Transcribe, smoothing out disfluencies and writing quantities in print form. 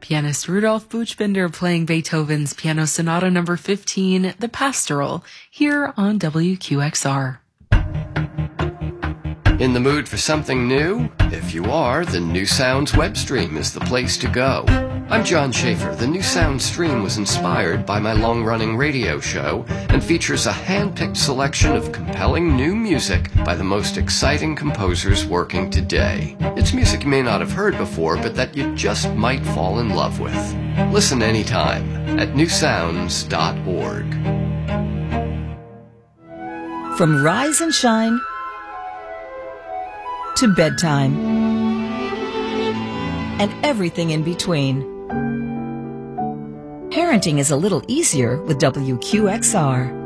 pianist Rudolf Buchbinder playing Beethoven's Piano Sonata No. 15, The Pastoral, here on WQXR. In the mood for something new? If you are, the New Sounds web stream is the place to go. I'm John Schaefer. The New Sounds stream was inspired by my long-running radio show and features a hand-picked selection of compelling new music by the most exciting composers working today. It's music you may not have heard before, but that you just might fall in love with. Listen anytime at newsounds.org. From Rise and Shine to bedtime and everything in between. Parenting is a little easier with WQXR.